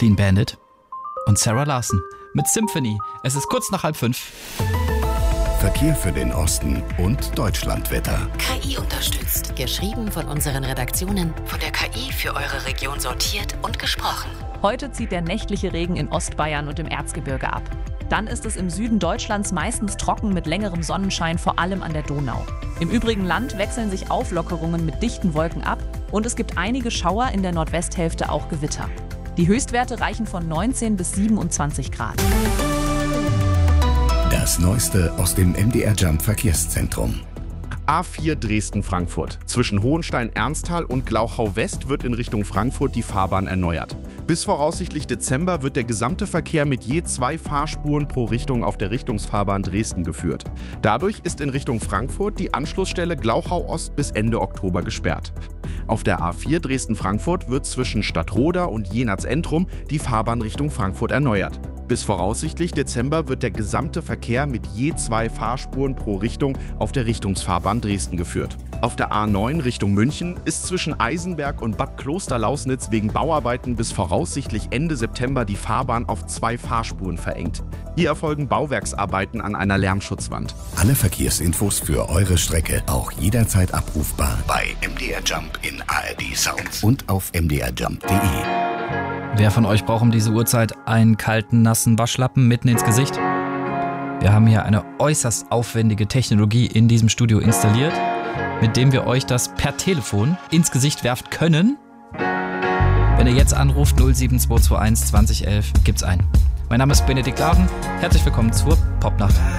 Clean Bandit und Sarah Larson mit Symphony. Es ist kurz nach 4:30. Verkehr für den Osten und Deutschlandwetter. KI unterstützt. Geschrieben von unseren Redaktionen, von der KI für eure Region sortiert und gesprochen. Heute zieht der nächtliche Regen in Ostbayern und im Erzgebirge ab. Dann ist es im Süden Deutschlands meistens trocken mit längerem Sonnenschein, vor allem an der Donau. Im übrigen Land wechseln sich Auflockerungen mit dichten Wolken ab und es gibt einige Schauer, in der Nordwesthälfte auch Gewitter. Die Höchstwerte reichen von 19 bis 27 Grad. Das Neueste aus dem MDR Jump Verkehrszentrum. A4 Dresden-Frankfurt. Zwischen Hohenstein-Ernsthal und Glauchau-West wird in Richtung Frankfurt die Fahrbahn erneuert. Bis voraussichtlich Dezember wird der gesamte Verkehr mit je 2 Fahrspuren pro Richtung auf der Richtungsfahrbahn Dresden geführt. Dadurch ist in Richtung Frankfurt die Anschlussstelle Glauchau-Ost bis Ende Oktober gesperrt. Auf der A4 Dresden-Frankfurt wird zwischen Stadtroda und Jenatz-Entrum die Fahrbahn Richtung Frankfurt erneuert. Bis voraussichtlich Dezember wird der gesamte Verkehr mit je 2 Fahrspuren pro Richtung auf der Richtungsfahrbahn Dresden geführt. Auf der A9 Richtung München ist zwischen Eisenberg und Bad Klosterlausnitz wegen Bauarbeiten bis voraussichtlich Ende September die Fahrbahn auf 2 Fahrspuren verengt. Hier erfolgen Bauwerksarbeiten an einer Lärmschutzwand. Alle Verkehrsinfos für eure Strecke auch jederzeit abrufbar bei MDR Jump in ARD Sounds und auf mdrjump.de. Wer von euch braucht um diese Uhrzeit einen kalten, nassen Waschlappen mitten ins Gesicht? Wir haben hier eine äußerst aufwendige Technologie in diesem Studio installiert, mit dem wir euch das per Telefon ins Gesicht werfen können. Wenn ihr jetzt anruft, 07221 2011, gibt's ein. Mein Name ist Benedikt Laven. Herzlich willkommen zur Popnacht.